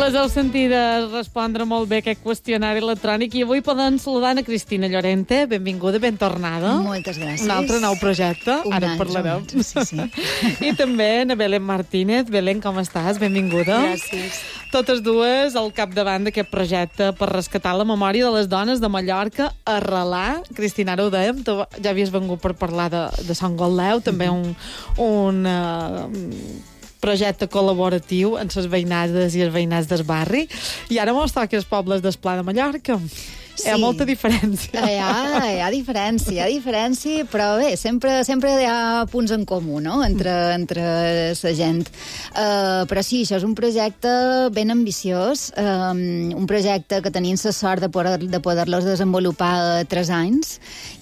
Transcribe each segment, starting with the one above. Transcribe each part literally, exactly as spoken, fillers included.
Les heu sentides respondre molt bé aquest qüestionari electrònic i avui poden saludar a Cristina Llorente. Benvinguda, ben tornada. Moltes gràcies. Un altre nou projecte, un ara en parlarem. Sí, sí. I també a Belén Martínez. Belén, com estàs? Benvinguda. Gràcies. Totes dues al capdavant d'aquest projecte per rescatar la memòria de les dones de Mallorca, Arrelar. Cristina, ara ho dèiem, tu ja havies vengut per parlar de, de Sant Gotleu, també un... un uh, projecte col·laboratiu amb les veïnades i els veïnats del barri. I ara mos toca els pobles del Pla de Mallorca. Sí. Hi ha molta diferència. Hi ha, hi ha diferència, hi ha diferència, però bé, sempre, sempre hi ha punts en comú, no?, entre, entre la gent. Uh, però sí, això és un projecte ben ambiciós, um, un projecte que tenim la sort de, poder, de poder-los desenvolupar a tres anys,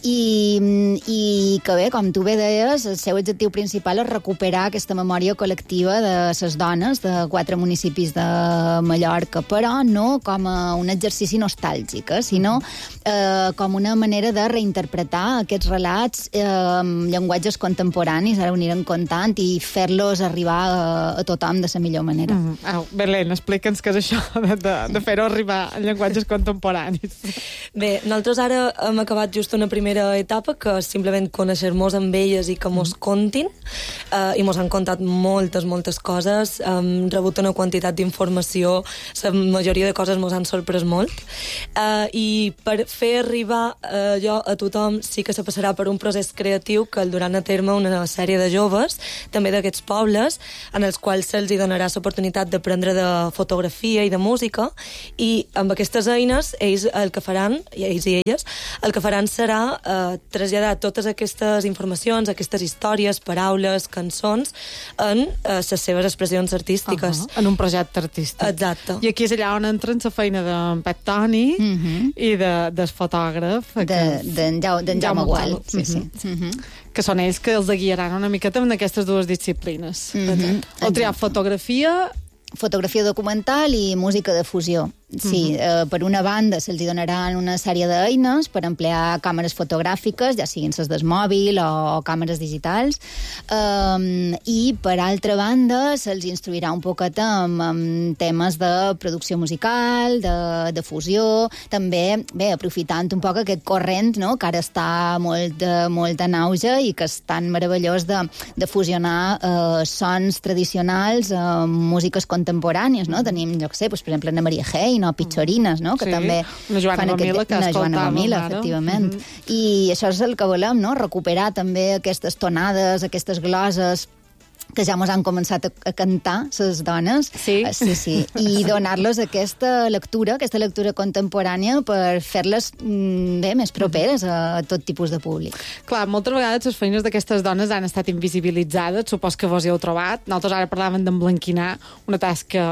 i, i que bé, com tu bé deies, el seu objectiu principal és recuperar aquesta memòria col·lectiva de les dones de quatre municipis de Mallorca, però no com a un exercici nostàlgic, eh, sinó eh, com una manera de reinterpretar aquests relats eh, amb llenguatges contemporanis, ara ho anirem contant, i fer-los arribar a, a tothom de la millor manera. Mm. Au, Belén, explica'ns què és això de, de, de fer-ho arribar en llenguatges contemporanis. Bé, nosaltres ara hem acabat just una primera etapa, que és simplement conèixer-nos amb elles i que mos contin, eh, i mos han contat moltes, moltes coses, hem rebut una quantitat d'informació, la majoria de coses mos han sorprès molt, eh, i per fer arribar eh, allò a tothom sí que se passarà per un procés creatiu que el duran a terme una sèrie de joves, també d'aquests pobles, en els quals se'ls donarà l'oportunitat d'aprendre de fotografia i de música, i amb aquestes eines ells el que faran, i ells i elles, el que faran serà eh, traslladar totes aquestes informacions, aquestes històries, paraules, cançons, en eh, les seves expressions artístiques. Uh-huh. En un projecte artístic. Exacte. I aquí és allà on entra la feina d'en Pep Toni, Mm-hmm. i de, del fotògraf d'en de, de Jaume, Jaume Gual, sí, sí. Mm-hmm. Que són ells que els guiaran una miqueta en aquestes dues disciplines. Mm-hmm. O triar fotografia... Fotografia documental i música de fusió. Sí, uh-huh. eh, per una banda se'ls donaran una sèrie d'eines per emplear càmeres fotogràfiques, ja siguin les del mòbil o, o càmeres digitals, um, i per altra banda se'ls instruirà un poquet amb, amb temes de producció musical, de, de fusió, també, bé, aprofitant un poc aquest corrent, no?, que ara està molt, molt en auge i que és tan meravellós de, de fusionar eh, sons tradicionals amb músiques contemporànies, no? Tenim, jo què sé, doncs, per exemple, Ana Maria Hey, no, Pitxorines, no?, que sí, també una Joana fan Mamila, aquest... Una Joana Mamila, efectivament. Mm-hmm. I això és el que volem, no?, recuperar també aquestes tonades, aquestes gloses que ja mos han començat a, a cantar, les dones. Sí. Uh, sí, sí. I donar-los aquesta lectura, aquesta lectura contemporània per fer-les mm, bé, més properes a, a tot tipus de públic. Clar, moltes vegades les feines d'aquestes dones han estat invisibilitzades, supos que vos hi heu trobat. Nosaltres ara parlàvem d'emblanquinar una tasca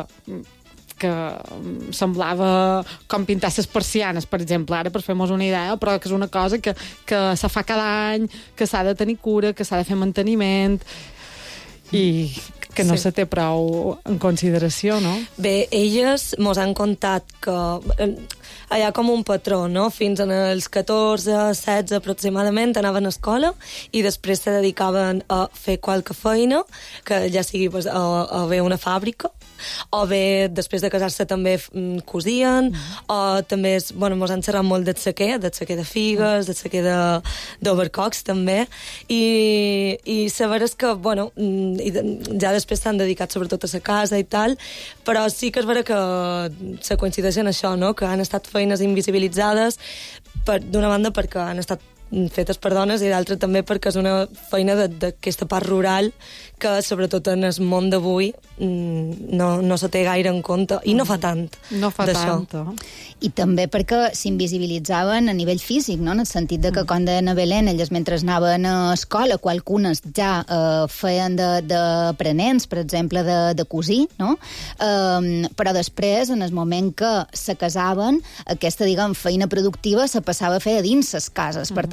que semblava com pintar les persianes, per exemple, ara per fer-nos una idea, però que és una cosa que, que se fa cada any, que s'ha de tenir cura, que s'ha de fer manteniment i que no sí. se té prou en consideració, no? Bé, elles mos han contat que hi ha com un patró, no? Fins als catorze, setze aproximadament anaven a escola i després se dedicaven a fer qualque feina, que ja sigui pues, a, a bé una fàbrica, o bé després de casar-se també cosien, mm. o també bueno, mos han xerrat molt del sequer, del sequer de figues, del sequer d'overcocs també, i, i saber és que, bueno, i ja després s'han dedicat sobretot a la casa i tal, però sí que és vera que se coincideixen això, no?, que han estat feines invisibilitzades, per, d'una banda perquè han estat fetes per dones i d'altra també perquè és una feina d'aquesta part rural que sobretot en el món d'avui no, no se té gaire en compte i no fa tant no fa tant i també perquè s'invisibilitzaven a nivell físic, no? En el sentit de que quan deien a Belén, elles mentre anaven a escola, qualcunes ja eh, feien d'aprenents, per exemple de, de cosir, no? Eh, però després, en el moment que se casaven, aquesta, diguem, feina productiva se passava a fer a dins les cases, per tant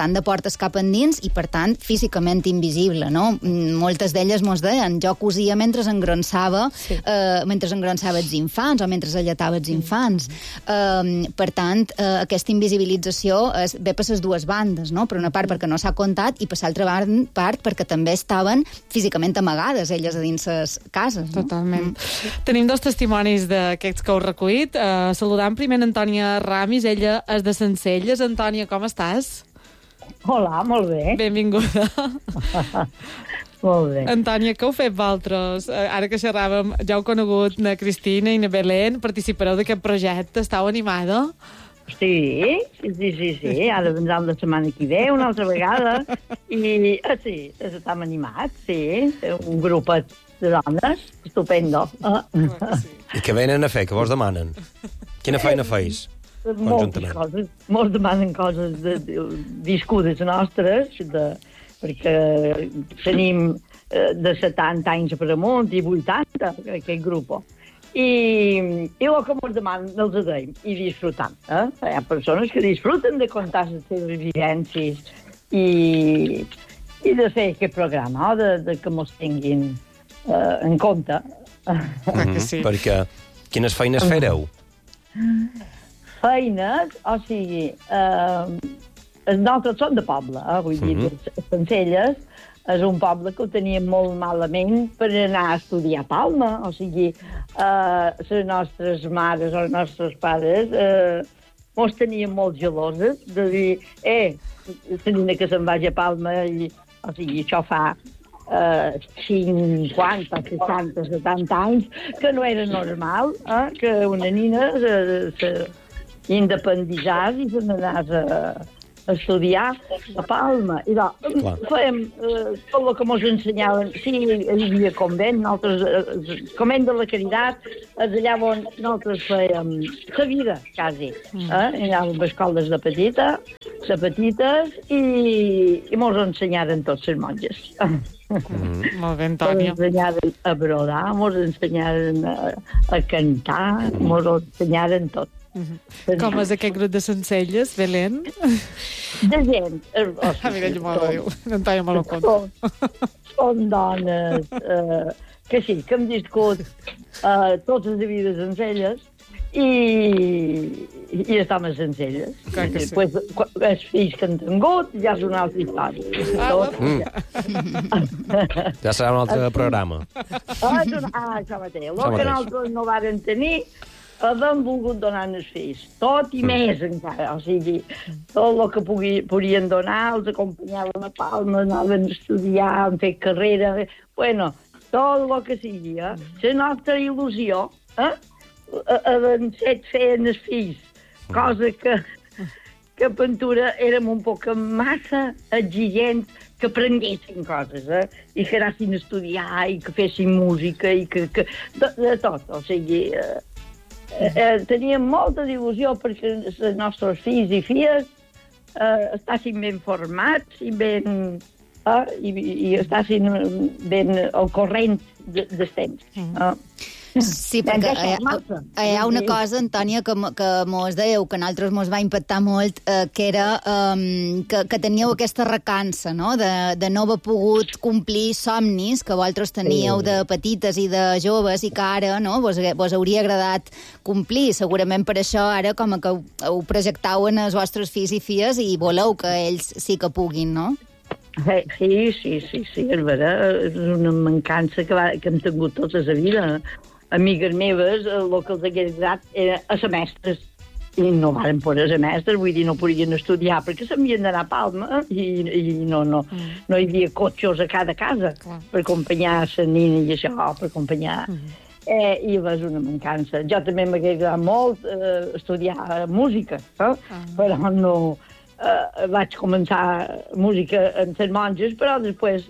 bastant de portes cap endins i, per tant, físicament invisible, no? Moltes d'elles mos deien, jo cosia mentre engronsava, sí. eh, mentre engronsava els infants o mentre alletava els infants. Eh, per tant, eh, aquesta invisibilització es, ve per les dues bandes, no? Per una part perquè no s'ha contat i per l'altra part perquè també estaven físicament amagades elles a dins les cases. No? Totalment. Mm. Tenim dos testimonis d'aquests que heu recollit. Uh, saludant primer Antònia Ramis, ella és de Sencelles. Antònia, com estàs? Hola, molt bé. Benvinguda. Molt bé. Antònia, què heu fet vosaltres? Ara que xerràvem, ja heu conegut na Cristina i na Belén, participareu d'aquest projecte, estàu animada? Sí, sí, sí, sí. Ara vendrem la setmana que ve, una altra vegada. I ah, sí, estem animats, sí. Un grupet de dones, estupendo. Ah. I què venen a fer? Què vos demanen? Quina feina feis? Moltes coses. Molts demanen coses de, de, viscudes nostres, de, perquè tenim de setanta anys per amunt i vuitanta, aquest grup. I, i el que ens demanen els deim i disfrutant. Eh? Hi ha persones que disfruten de contar les seves vivències i, i de fer aquest programa, de, de que ens tinguin eh, en compte. Mm, sí. Perquè quines feines fareu? Feines, o sigui, eh, els nostres són de poble, eh? Vull dir, mm-hmm. Sencelles és un poble que ho teníem molt malament per anar a estudiar a Palma, o sigui, eh, les nostres mares o els nostres pares eh, mos tenien molt geloses de dir, eh, la nina que se'n vagi a Palma, i, o sigui, això fa eh, cinquanta, seixanta, setanta anys, que no era normal, eh, que una nina s'independitzés i se n'anés a estudiar a Palma. I doncs, fèiem eh, tot el que ens ensenyaven. Sí, hi havia convent, nosaltres, eh, convent de la Caritat, és allà on nosaltres fèiem la vida, quasi. Eh? Hi anàvem a escoles de petita, de petites, i, i ens ensenyaren tots les monges. Mm, molt bé, Antònia. Ens ensenyaren a brodar, ens ensenyaren a, a cantar, ens ensenyaren tot. Mm-hmm. Com és aquest grup de Sencelles, Belén? De gent. Ah, mira, jo m'ho diu. Antònia me lo conta. Són, són dones eh, que sí, que hem viscut eh, totes les vides Sencelles i, i estem a Sencelles. Clar que sí. Pues, els fills que han tingut ja és una altra història. Ah, tot, mm. Ja serà un altre programa. Ah, això mateix. El que nosaltres no varen tenir hem volgut donar als fills, tot i mm. més encara, o sigui, tot el que pugui, podien donar, els acompanyàvem a Palma, anaven a estudiar, han fet carrera, bueno, tot el que sigui, eh? La nostra il·lusió, eh? Havent set feien els fills, cosa que, que a Ventura érem un poc massa exigents, que aprenguessin coses, eh? I que anessin a estudiar, i que fessin música, i que... que de, de tot, o sigui... Eh, Eh, teníem molta il·lusió perquè els nostres fills i filles eh, estiguessin ben formats i ben eh, i, i estiguessin ben al corrent de, dels temps. Eh. Sí, perquè hi ha, hi ha una cosa, Antònia, que, que mos dèieu, que a nosaltres mos va impactar molt, eh, que era um, que, que teníeu aquesta recança, no?, de, de no haver pogut complir somnis que vosaltres teníeu de petites i de joves i que ara, no?, vos, vos hauria agradat complir. Segurament per això ara com que ho, ho projectau en els vostres fills i filles i voleu que ells sí que puguin, no? Sí, sí, sí, sí, és vera. És una mancança que, va, que hem tingut tota la vida. Amigues meves, el que els hagués agradat era a semestres, i no varen poder semestres, vull dir, no podien estudiar, perquè s'havien d'anar a Palma, i, i no, no, mm. no hi havia cotxes a cada casa Clar. per acompanyar la nina i això, per acompanyar... Mm. Eh, I és una mancança. Jo també m'hagués agradat molt eh, estudiar música, eh? ah. però no... Uh, vaig començar música amb les monges, però després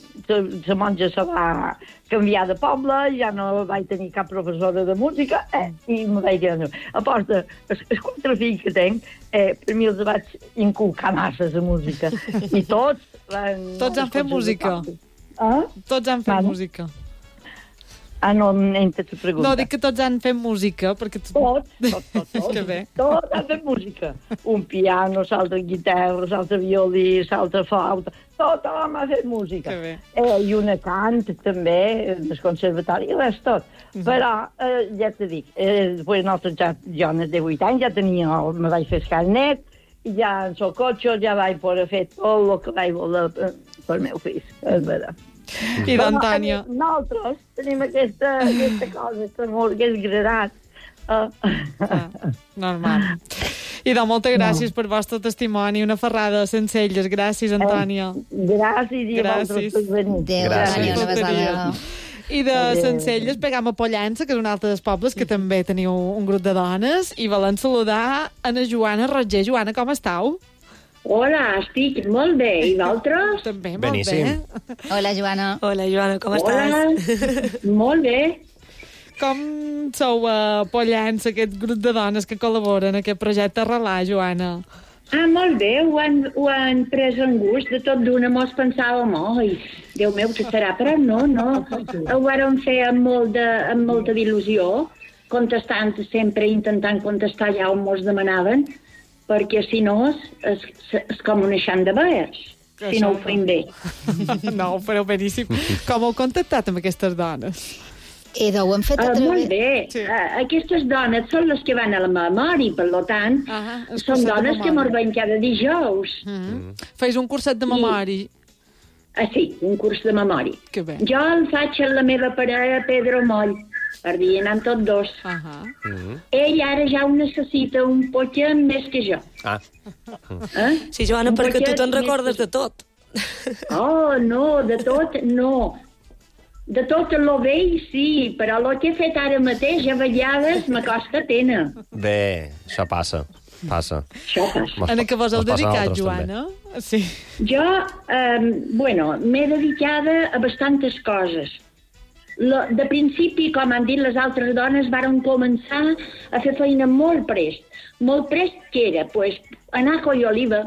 la monja se va canviar de poble, ja no vaig tenir cap professora de música, eh, i me vaig dir, aposta, els, els quatre fills que tenc, eh, per mi els vaig inculcar massa la música, i tots van... Tots han fet música? Eh? Tots han fet Van? música? Ah, no, no he entès la pregunta. No, dic que tots han fet música, perquè... Tu... Tot, tot, tot, tot. Que bé. Tot ha fet música. Un piano, l'altre guitarra, l'altre violí, l'altre flauta. Tothom ha fet música. Que bé. Eh, I una cant, també, del conservatori, i res tot. Mm -hmm. Però, eh, ja te dic, eh, després nostres ja, jo, de vuit anys, ja tenia, me vaig fer el carnet, i ja en el cotxe ja vaig poder fer tot el que vaig voler per meu fill, és veritat. I d'Antònia. Nosaltres tenim aquesta, aquesta cosa, aquest amor, aquest gradat. Uh. Ah, normal. I de moltes gràcies no. per vostre testimoni. Una ferrada a Sencelles. Gràcies, Antònia. Eh, gràcies i a vosaltres per venir. Adéu, Antònia, una besada. I de Sencelles pegam a Pollença, que és un altre dels pobles, que també teniu un grup de dones, i volem saludar a na Joana Roger. Joana, com estàu? Hola, estic molt bé. I vosaltres? També, molt Beníssim. bé. Hola, Joana. Hola, Joana, com Hola. estàs? Molt bé. Com sou a Pollença, aquest grup de dones que col·laboren en aquest projecte Arrelar, Joana? Ah, molt bé, ho han, ho han pres en gust. De tot d'una mos pensàvem, oi, Déu meu, què serà? Però no, no. Ho vàrem fer amb, molt de, amb molta il·lusió, contestant sempre, intentant contestar ja on mos demanaven, perquè si no és, és, és com un eixant de veers, si no ho fem bé. No, ho fareu beníssim. Com heu contactat amb aquestes dones? I ho hem fet a Uh, través... molt bé. Sí. Uh, aquestes dones són les que van a la memòria, per tant, Ah, el són curset de dones que memòria. mos veiem cada dijous. Mm -hmm. Feis un curset de memòria. Ah, sí, un curs de memòria. Que bé. Jo el faig amb la meva parella, Pedro Moll, per dir, anem tots dos. Uh -huh. Mm-hmm. Ell ara ja ho necessita un potxet més que jo. Ah, Eh? Sí, Joana, Un perquè tu potxet te'n més recordes que- de tot. Oh, no, de tot, no. De tot el vell, sí, però el que he fet ara mateix, a vegades, m'acosta pena. bé, això passa. Passa. Això passa. Mos- En què vos heu mos passa a dedicat, nosaltres, també. Joana? Sí. Jo, eh, bueno, m'he dedicada a bastantes coses. La, de principi, com han dit les altres dones, varen començar a fer feina molt prest. Molt prest que era, pues, anar a coll oliva,